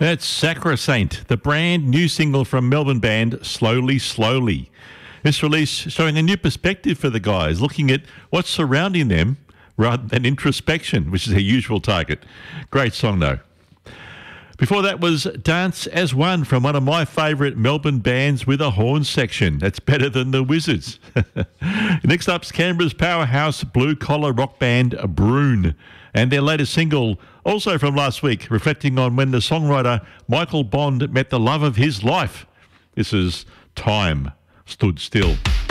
That's Sacrosanct, the brand new single from Melbourne band Slowly Slowly. This release showing a new perspective for the guys, looking at what's surrounding them rather than introspection, which is their usual target. Great song though. Before that was Dance as One from one of my favourite Melbourne bands with a horn section. That's better than the Wizards. Next up's Canberra's powerhouse blue-collar rock band Broon, and their latest single, also from last week, reflecting on when the songwriter Michael Bond met the love of his life. This is Time Stood Still.